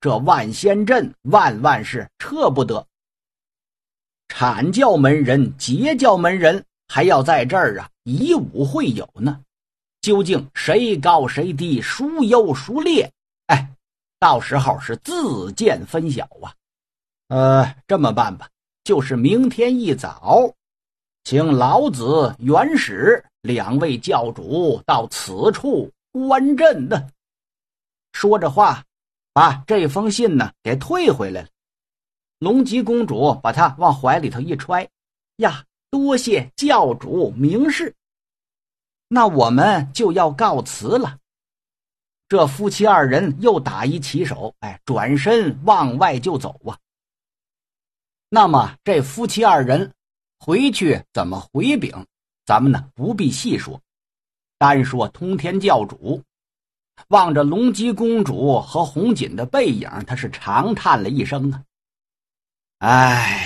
这万仙阵万万是撤不得。阐教门人、截教门人还要在这儿以武会友呢，究竟谁高谁低，孰优孰劣？到时候是自见分晓啊。这么办吧，就是明天一早，请老子、元始两位教主到此处观阵呢。说着话，把这封信呢给退回来了。龙吉公主把他往怀里头一揣，呀，多谢教主明示，那我们就要告辞了。这夫妻二人又打一起手，转身往外就走啊。那么这夫妻二人回去怎么回禀，咱们呢不必细说，单说通天教主望着龙吉公主和红锦的背影，他是长叹了一声啊。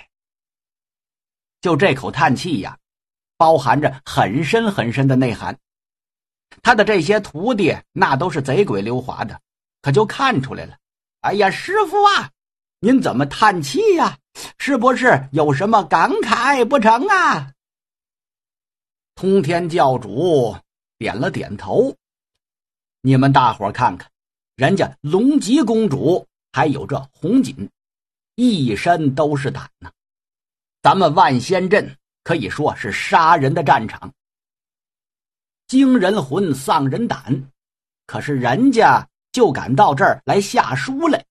就这口叹气呀，包含着很深很深的内涵。他的这些徒弟那都是贼鬼溜滑的，可就看出来了。哎呀，师傅啊，您怎么叹气呀？是不是有什么感慨不成啊？通天教主点了点头。你们大伙看看，人家龙吉公主还有这红锦，一身都是胆呢。咱们万仙阵可以说是杀人的战场，惊人魂丧人胆，可是人家就敢到这儿来下书来，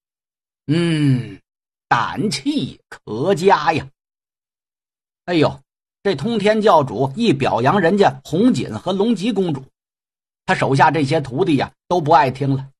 胆气可嘉呀。哎呦，这通天教主一表扬人家红锦和龙吉公主，他手下这些徒弟呀都不爱听了。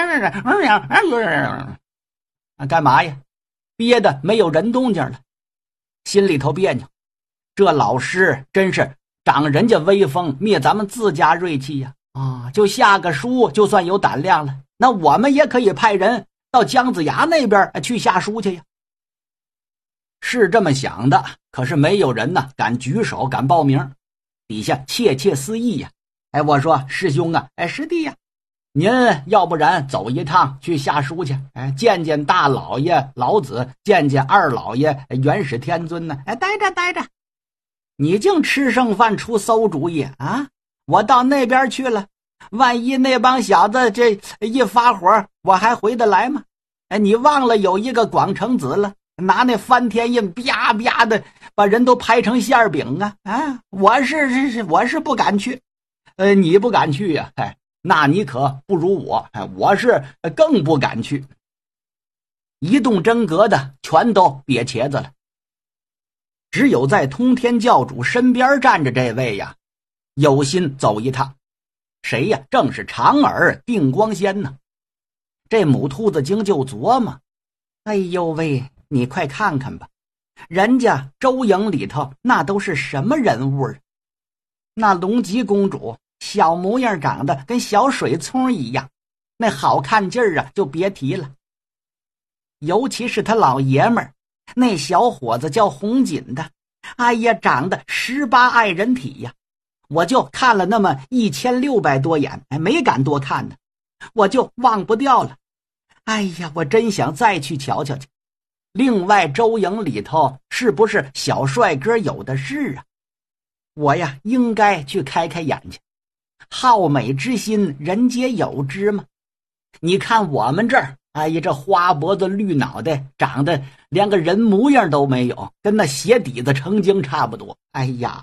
干嘛呀？憋得没有人动静了，心里头别扭。这老师真是长人家威风，灭咱们自家锐气呀！就下个书就算有胆量了，那我们也可以派人到姜子牙那边去下书去呀。是这么想的，可是没有人呢敢举手敢报名，底下窃窃私议呀。我说师兄啊，师弟呀，您要不然走一趟去下书去，见见大老爷老子，见见二老爷元始天尊呢。待着，你净吃剩饭出馊主意啊！我到那边去了，万一那帮小子这一发火，我还回得来吗？你忘了有一个广成子了，拿那翻天印啪啪的把人都拍成馅饼啊！我是不敢去。你不敢去呀？那你可不如我，我是更不敢去。一动真格的全都瘪茄子了。只有在通天教主身边站着这位呀，有心走一趟。谁呀？正是长耳定光仙呢。这母兔子精就琢磨，哎呦喂，你快看看吧，人家周营里头那都是什么人物啊？那龙吉公主小模样，长得跟小水葱一样，那好看劲儿就别提了。尤其是他老爷们儿那小伙子叫红锦的，哎呀，长得18爱人体呀！我就看了那么1600多眼，没敢多看呢，我就忘不掉了。哎呀，我真想再去瞧瞧去。另外周营里头是不是小帅哥有的是啊？我呀应该去开开眼去。好美之心人皆有之嘛。你看我们这儿，哎呀，这花脖子绿脑袋，长得连个人模样都没有，跟那鞋底子成精差不多。哎呀，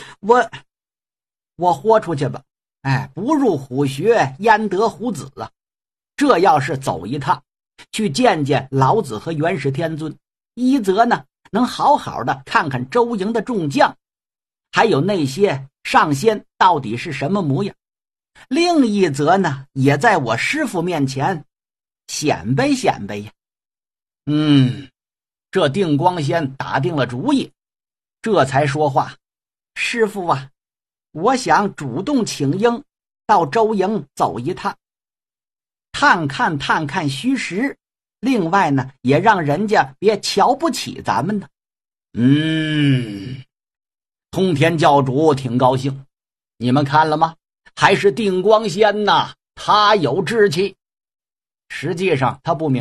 我豁出去吧，不入虎穴焉得虎子啊！这要是走一趟，去见见老子和元始天尊，一则呢能好好的看看周营的众将，还有那些上仙到底是什么模样，另一则呢也在我师父面前显摆显摆呀。这定光仙打定了主意，这才说话，师父啊，我想主动请缨到周营走一趟，探看虚实，另外呢也让人家别瞧不起咱们呢。通天教主挺高兴，你们看了吗？还是定光仙呐，他有志气。实际上他不明白